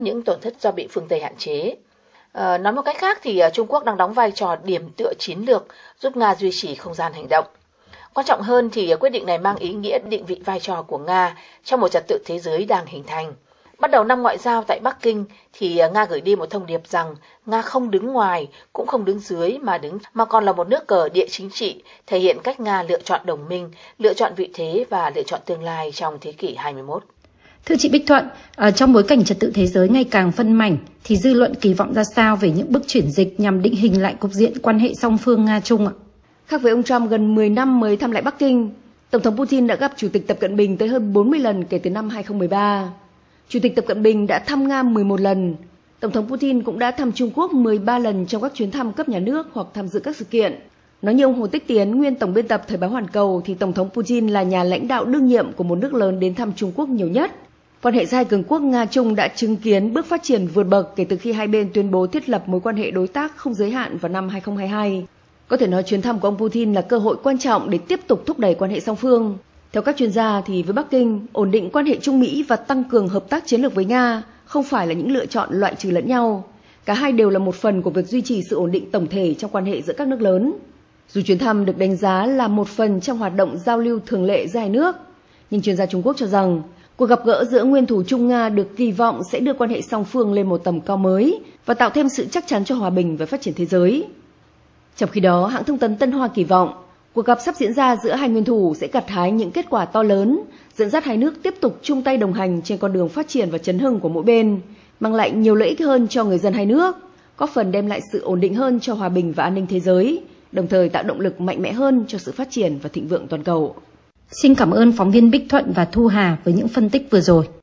những tổn thất do bị phương Tây hạn chế. Nói một cách khác thì Trung Quốc đang đóng vai trò điểm tựa chiến lược giúp Nga duy trì không gian hành động. Quan trọng hơn thì quyết định này mang ý nghĩa định vị vai trò của Nga trong một trật tự thế giới đang hình thành. Bắt đầu năm ngoại giao tại Bắc Kinh thì Nga gửi đi một thông điệp rằng Nga không đứng ngoài, cũng không đứng dưới mà còn là một nước cờ địa chính trị, thể hiện cách Nga lựa chọn đồng minh, lựa chọn vị thế và lựa chọn tương lai trong thế kỷ 21. Thưa chị Bích Thuận, trong bối cảnh trật tự thế giới ngày càng phân mảnh thì dư luận kỳ vọng ra sao về những bước chuyển dịch nhằm định hình lại cục diện quan hệ song phương Nga-Trung ạ? Khác với ông Trump gần 10 năm mới thăm lại Bắc Kinh, Tổng thống Putin đã gặp Chủ tịch Tập Cận Bình tới hơn 40 lần kể từ năm 2013. Chủ tịch Tập Cận Bình đã thăm Nga 11 lần. Tổng thống Putin cũng đã thăm Trung Quốc 13 lần trong các chuyến thăm cấp nhà nước hoặc tham dự các sự kiện. Nói như ông Hồ Tích Tiến, nguyên tổng biên tập Thời báo Hoàn Cầu, thì Tổng thống Putin là nhà lãnh đạo đương nhiệm của một nước lớn đến thăm Trung Quốc nhiều nhất. Quan hệ giữa hai cường quốc Nga-Trung đã chứng kiến bước phát triển vượt bậc kể từ khi hai bên tuyên bố thiết lập mối quan hệ đối tác không giới hạn vào năm 2022. Có thể nói chuyến thăm của ông Putin là cơ hội quan trọng để tiếp tục thúc đẩy quan hệ song phương. Theo các chuyên gia thì với Bắc Kinh, ổn định quan hệ Trung Mỹ và tăng cường hợp tác chiến lược với Nga không phải là những lựa chọn loại trừ lẫn nhau. Cả hai đều là một phần của việc duy trì sự ổn định tổng thể trong quan hệ giữa các nước lớn. Dù chuyến thăm được đánh giá là một phần trong hoạt động giao lưu thường lệ giữa hai nước, nhưng chuyên gia Trung Quốc cho rằng cuộc gặp gỡ giữa nguyên thủ Trung Nga được kỳ vọng sẽ đưa quan hệ song phương lên một tầm cao mới và tạo thêm sự chắc chắn cho hòa bình và phát triển thế giới. Trong khi đó, hãng thông tấn Tân Hoa kỳ vọng cuộc gặp sắp diễn ra giữa hai nguyên thủ sẽ gặt hái những kết quả to lớn, dẫn dắt hai nước tiếp tục chung tay đồng hành trên con đường phát triển và chấn hưng của mỗi bên, mang lại nhiều lợi ích hơn cho người dân hai nước, góp phần đem lại sự ổn định hơn cho hòa bình và an ninh thế giới, đồng thời tạo động lực mạnh mẽ hơn cho sự phát triển và thịnh vượng toàn cầu. Xin cảm ơn phóng viên Bích Thuận và Thu Hà với những phân tích vừa rồi.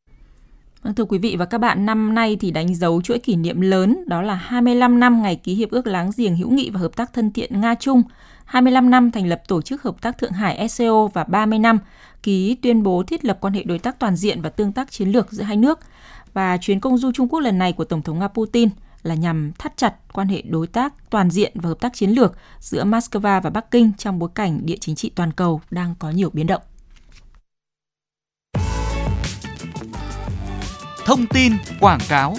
Thưa quý vị và các bạn, năm nay thì đánh dấu chuỗi kỷ niệm lớn, đó là 25 năm ngày ký Hiệp ước Láng giềng hữu nghị và hợp tác thân thiện Nga-Trung, 25 năm thành lập Tổ chức Hợp tác Thượng Hải SCO và 30 năm ký tuyên bố thiết lập quan hệ đối tác toàn diện và tương tác chiến lược giữa hai nước. Và chuyến công du Trung Quốc lần này của Tổng thống Nga Putin là nhằm thắt chặt quan hệ đối tác toàn diện và hợp tác chiến lược giữa Moscow và Bắc Kinh trong bối cảnh địa chính trị toàn cầu đang có nhiều biến động. Thông tin quảng cáo.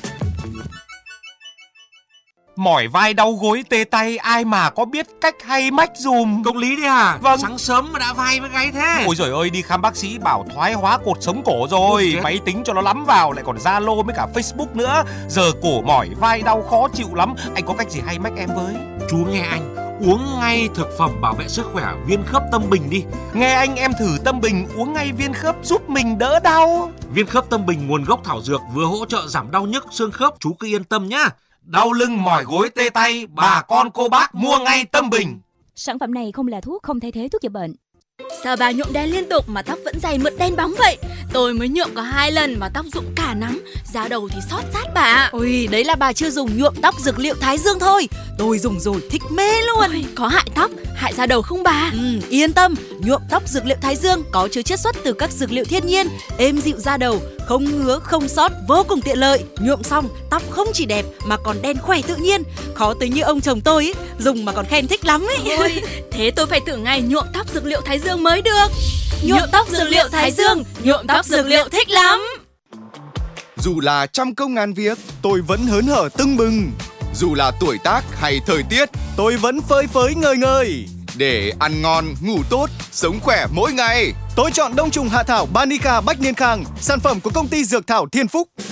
Mỏi vai đau gối tê tay, ai mà có biết cách hay mách dùm. Công lý đấy à? Vâng. Sáng sớm mà đã vai với gáy thế. Ôi giời ơi, đi khám bác sĩ bảo thoái hóa cột sống cổ rồi. Máy tính cho nó lắm vào, lại còn Zalo với cả Facebook nữa. Giờ cổ mỏi vai đau khó chịu lắm. Anh có cách gì hay mách em với? Chú nghe anh, uống ngay thực phẩm bảo vệ sức khỏe Viên Khớp Tâm Bình đi. Nghe anh, em thử Tâm Bình uống ngay viên khớp giúp mình đỡ đau. Viên Khớp Tâm Bình nguồn gốc thảo dược, vừa hỗ trợ giảm đau nhức xương khớp, chú cứ yên tâm nhá. Đau lưng mỏi gối tê tay, bà con cô bác mua ngay Tâm Bình. Sản phẩm này không là thuốc, không thay thế thuốc chữa bệnh. Sao bà nhuộm đen liên tục mà tóc vẫn dày mượt đen bóng vậy? Tôi mới nhuộm có 2 lần mà tóc rụng cả nắm, da đầu thì xót rát bà. Ôi, đấy là bà chưa dùng nhuộm tóc dược liệu Thái Dương thôi. Tôi dùng rồi thích mê luôn. Ôi, có hại tóc, hại da đầu không bà? Yên tâm, nhuộm tóc dược liệu Thái Dương có chứa chiết xuất từ các dược liệu thiên nhiên, êm dịu da đầu, không ngứa, không xót, vô cùng tiện lợi. Nhuộm xong, tóc không chỉ đẹp mà còn đen khỏe tự nhiên. Khó tính như ông chồng tôi ấy, dùng mà còn khen thích lắm ấy. Ôi, thế tôi phải thử ngay nhuộm tóc dược liệu Thái Dương mới được. Nhuộm tóc dược liệu Thái Dương, nhuộm tóc dược liệu thích lắm. Dù là trăm công ngàn việc, tôi vẫn hớn hở tưng bừng. Dù là tuổi tác hay thời tiết, tôi vẫn phơi phới ngời ngời. Để ăn ngon, ngủ tốt, sống khỏe mỗi ngày, tôi chọn đông trùng hạ thảo Banica Bách Niên Khang, sản phẩm của công ty Dược Thảo Thiên Phúc.